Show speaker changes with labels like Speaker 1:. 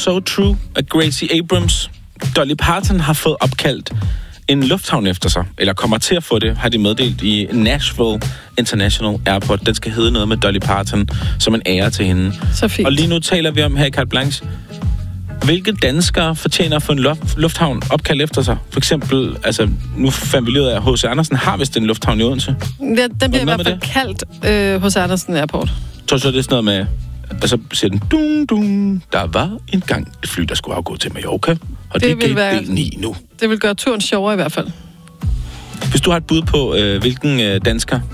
Speaker 1: So True af Gracie Abrams. Dolly Parton har fået opkaldt en lufthavn efter sig, eller kommer til at få det, har de meddelt i Nashville International Airport. Den skal hedde noget med Dolly Parton, som en ære til hende.
Speaker 2: Så fint.
Speaker 1: Og lige nu taler vi om her i Carte Blanche, hvilke danskere fortjener at få en lufthavn opkaldt efter sig? For eksempel, altså, nu fandt vi ud af, at H.C. Andersen har vist en lufthavn i Odense.
Speaker 2: Ja, den bliver i hvert fald kaldt H.C. Andersen Airport.
Speaker 1: Så det er sådan noget med, altså siger den, dung, dung, der var engang et fly, der skulle afgå til Mallorca, og det gik del 9 nu.
Speaker 2: Det vil gøre turen sjovere i hvert fald.
Speaker 1: Hvis du har et bud på, hvilken dansker